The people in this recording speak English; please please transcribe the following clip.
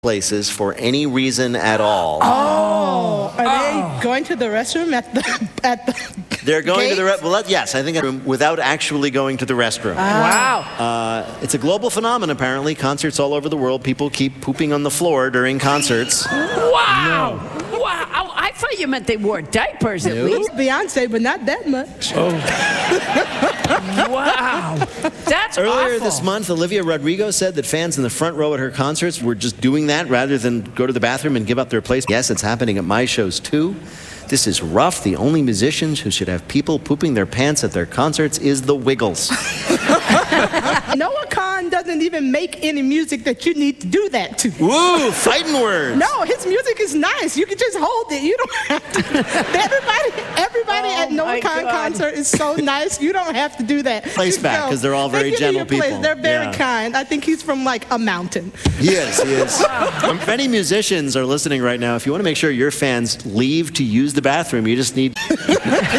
places for any reason at all. Oh, are they going to the restroom at the They're going to the gates? well, yes, I think without actually going to the restroom. Wow. It's a global phenomenon, apparently. Concerts all over the world, people keep pooping on the floor during concerts. Wow. Wow. I thought you meant they wore diapers at least. Beyonce, but not that much. Wow. That's Earlier awful. this month, Olivia Rodrigo said that fans in the front row at her concerts were just doing that rather than go to the bathroom and give up their place. Yes, it's happening at my shows too. This is rough. The only musicians who should have people pooping their pants at their concerts is the Wiggles. Noah Kahn doesn't even make any music that you need to do that to. Woo, fighting words. No, his music is nice. You can just hold it. You don't have to. Everybody Oh, at Noah my Kahn God. concert is so nice. You don't have to do that. Place Just back, go. 'cause they're all very They give you gentle your place. people. They're very Yeah. kind. I think he's from like a mountain. He is. If any musicians are listening right now, if you want to make sure your fans leave to use the bathroom, you just need